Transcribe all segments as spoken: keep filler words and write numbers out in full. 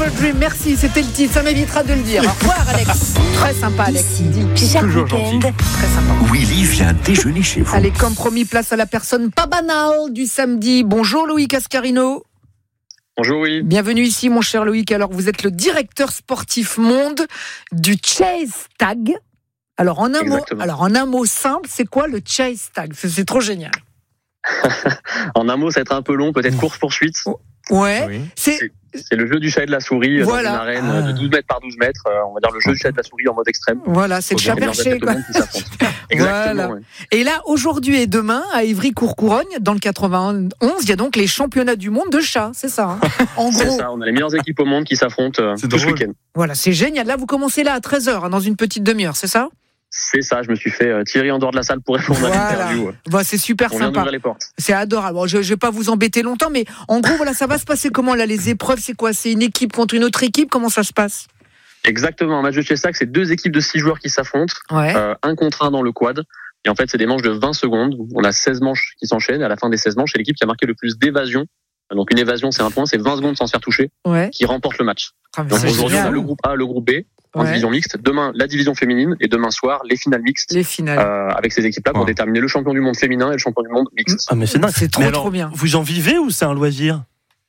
Dream. Merci, c'était le titre, ça m'évitera de le dire. Au revoir Alex. Très sympa Alex. Chaque Toujours week-end. gentil. Très sympa. Willy vient déjeuner chez vous. Allez, comme promis, place à la personne pas banale du samedi. Bonjour Loïc Ascarino. Bonjour, oui. Bienvenue ici, mon cher Loïc. Alors, vous êtes le directeur sportif monde du Chase Tag. Alors, en un mot, Exactement. alors, en un mot simple, c'est quoi le Chase Tag? C'est, c'est trop génial. En un mot, ça va être un peu long, peut-être course-poursuite. Ouais. Oui. C'est, C'est le jeu du chat et de la souris euh, Voilà. dans une arène Ah. de douze mètres par douze mètres. Euh, on va dire le jeu du chat et de la souris en mode extrême. voilà, c'est le Les chat meilleurs perché, athlètes au quoi. monde qui s'affrontent. Exactement. Voilà. Ouais. Et là, aujourd'hui et demain, à Ivry-Courcouronnes, dans le quatre-vingt-onze, il y a donc les championnats du monde de chats, c'est ça, hein. En C'est gros. ça, on a les meilleures équipes au monde qui s'affrontent euh, C'est tout ce drôle. week-end. Voilà, c'est génial. Là, vous commencez là à treize heures, hein, dans une petite demi-heure, c'est ça? C'est ça, je me suis fait euh, tirer en dehors de la salle pour répondre Voilà. à l'interview. ouais. Bah, c'est super On vient sympa. d'ouvrir les portes. C'est adorable. Bon, je ne vais pas vous embêter longtemps, mais en gros, voilà, ça va se passer comment là? Les épreuves, c'est quoi? C'est une équipe contre une autre équipe? Comment ça se passe? Exactement, un match de Chessac, c'est deux équipes de six joueurs qui s'affrontent, Ouais. euh, un contre un dans le quad. Et en fait, c'est des manches de vingt secondes. On a seize manches qui s'enchaînent. Et à la fin des seize manches, c'est l'équipe qui a marqué le plus d'évasion. Donc une évasion, c'est un point, c'est vingt secondes sans se faire toucher, Ouais. qui remporte le match. Ah, mais Donc c'est aujourd'hui, on a génial. le groupe A, le groupe B, en Ouais. division mixte. Demain, la division féminine. Et demain soir, les finales mixtes. Les finales. Euh, avec ces équipes-là pour Ouais. déterminer le champion du monde féminin et le champion du monde mixte. Ah mais c'est dingue. C'est trop, Mais alors, trop bien. Vous en vivez ou c'est un loisir?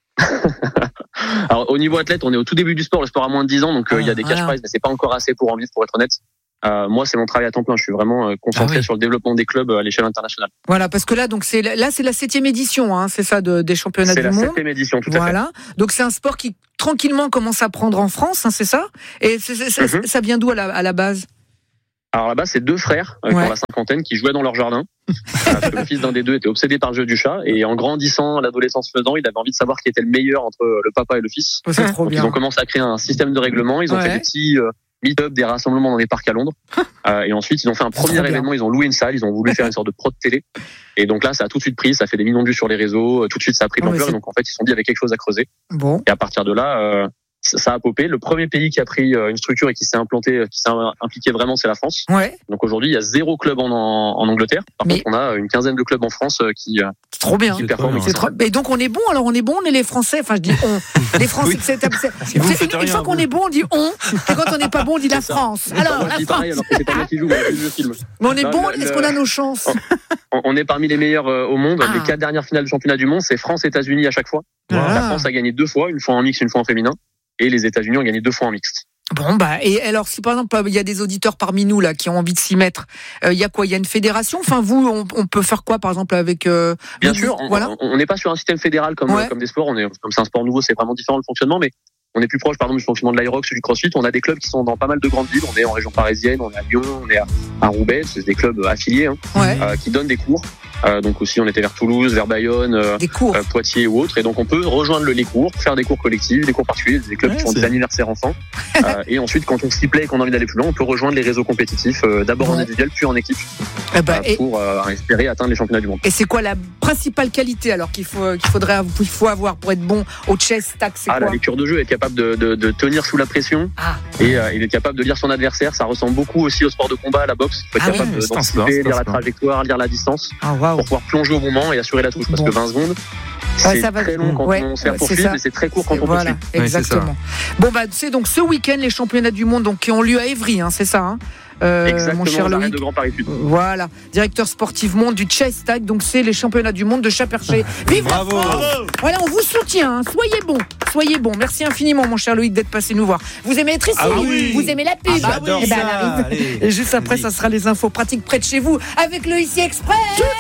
Alors au niveau athlète, on est au tout début du sport, le sport a moins de dix ans, donc euh, il y a des cash Voilà. prizes, mais c'est pas encore assez pour en vivre, pour être honnête. Euh, moi, c'est mon travail à temps plein. Je suis vraiment euh, concentré Ah oui. sur le développement des clubs euh, à l'échelle internationale. Voilà, parce que là, donc c'est là, c'est la septième édition, hein, c'est ça, de, des championnats C'est du la monde. septième édition, tout à fait. Voilà. Donc c'est un sport qui tranquillement commence à prendre en France, hein, c'est ça? Et c'est- c'est- ça, Mhm. ça vient d'où à la, à la base? Alors là-bas, c'est deux frères euh, qui Ouais. ont la cinquantaine qui jouaient dans leur jardin. Euh, parce que le fils d'un des deux était obsédé par le jeu du chat et en grandissant, l'adolescence faisant, il avait envie de savoir qui était le meilleur entre euh, le papa et le fils. Oh, c'est trop Donc bien. ils ont commencé à créer un système de règlement. Ils ont Ouais. fait des petits euh, meet-up, des rassemblements dans des parcs à Londres. Euh, et ensuite, ils ont fait un C'est trop premier bien. événement. Ils ont loué une salle. Ils ont voulu faire une sorte de pro de télé. Et donc là, ça a tout de suite pris. Ça fait des millions de vues sur les réseaux. Euh, Tout de suite, ça a pris de Oh, mais l'ampleur. c'est- Et donc en fait, ils se sont dit il y avait quelque chose à creuser. Bon. Et à partir de là, euh, ça ça a popé. Le premier pays qui a pris euh, une structure et qui s'est implanté, qui s'est impliqué vraiment, c'est la France. Ouais. Donc aujourd'hui, il y a zéro club en, en, en Angleterre. Par Mais- contre, on a une quinzaine de clubs en France euh, qui, euh, C'est trop bien. qui C'est performent. trop et qui C'est trop... Et donc on est bon, alors on est bon, on est les Français. Enfin, je dis on. Les Français, Oui. c'est, c'est, c'est- que vous c'est- faites une, une rien, fois qu'on vous. est bon, on dit on. Et quand on n'est pas bon, on dit la France. C'est pas Alors, moi la qui France. pareil, alors que c'est pas moi qui joue, mais je filme. Mais on est Non, bon, le- est-ce le- qu'on a nos chances? On on est parmi les meilleurs euh, au monde. Ah. Les quatre dernières finales du championnat du monde, c'est France-États-Unis à chaque fois. Ah. La France a gagné deux fois, une fois en mixte, une fois en féminin. Et les États-Unis ont gagné deux fois en mixte. Bon, bah, et alors, si par exemple, il y a des auditeurs parmi nous, là, qui ont envie de s'y mettre, euh, il y a quoi? Il y a une fédération? Enfin, vous, on, on peut faire quoi, par exemple, avec, euh, Bien vous- sûr, on- voilà. on n'est pas sur un système fédéral comme, Ouais. comme des sports. On est, comme c'est un sport nouveau, c'est vraiment différent le fonctionnement, mais on est plus proche, par exemple, du fonctionnement de l'Aerox ou du CrossFit. On a des clubs qui sont dans pas mal de grandes villes. On est en région parisienne, on est à Lyon, on est à, à Roubaix. C'est des clubs affiliés hein, Ouais. euh, qui donnent des cours. Euh, donc aussi, on était vers Toulouse, vers Bayonne, euh, Des cours. euh, Poitiers ou autres. Et donc, on peut rejoindre le, les cours, faire des cours collectifs, des cours particuliers, des clubs Ouais, qui font c'est- des anniversaires enfants. euh, et ensuite, quand on s'y plaît et qu'on a envie d'aller plus loin, on peut rejoindre les réseaux compétitifs, euh, d'abord en Ouais. individuel, puis en équipe, Eh ben, euh, et, pour euh, espérer atteindre les championnats du monde. et c'est quoi la principale qualité, alors, qu'il faut, qu'il faudrait, av- qu'il faut avoir pour être bon au chess tag? C'est Ah, la quoi? lecture de jeu, être capable de, de, de tenir sous la pression Ah. et euh, il est capable de lire son adversaire. Ça ressemble beaucoup aussi au sport de combat, à la boxe. Il faut être Ah capable ouais, de- c'est un sport, d'anticiper, c'est un lire la sport. trajectoire, lire la distance Ah, waouh. pour pouvoir plonger au moment et assurer la touche. Parce Bon. que vingt secondes, Ouais, c'est ça va- très long quand Ouais, on se fait ouais, c'est poursuivre, ça. mais c'est très court quand on Voilà, poursuit. Ouais, c'est exactement. Bon, bah, c'est donc ce week-end les championnats du monde donc, qui ont lieu à Évry, hein, c'est ça, hein, euh, Exactement, mon cher l'arrêt Loïc. de Grand Paris Sud. Voilà, directeur sportif monde du chess tag, donc c'est les championnats du monde de chat perché. Vive la Bravo. France. Voilà, on vous soutient, hein. Soyez bons, soyez bons. Merci infiniment, mon cher Loïc, d'être passé nous voir. Vous aimez être ici? Ah oui. Vous aimez la pub? Ah bah oui, Eh ben, ça, elle arrive. allez. Et juste après, ça sera les infos pratiques près de chez vous avec le Ici Express.